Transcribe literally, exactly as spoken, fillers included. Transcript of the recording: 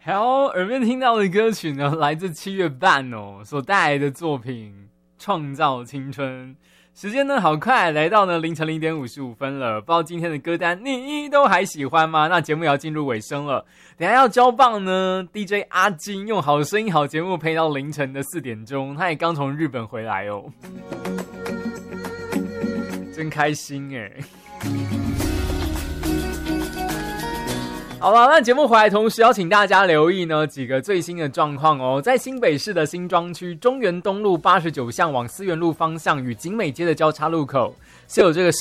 好，耳边听到的歌曲呢，来自七月半哦所带来的作品《创造青春》。时间呢好快，来到呢凌晨零点五十五分了。不知道今天的歌单你都还喜欢吗？那节目也要进入尾声了，等一下要交棒呢 D J 阿金用好声音好节目陪到凌晨的四点钟，他也刚从日本回来哦，真开心耶。好了，那节目回来同时邀请大家留意呢几个最新的状况哦。在新北市的新庄区中原东路八十九巷往思源路方向与景美街的交叉路口是有这个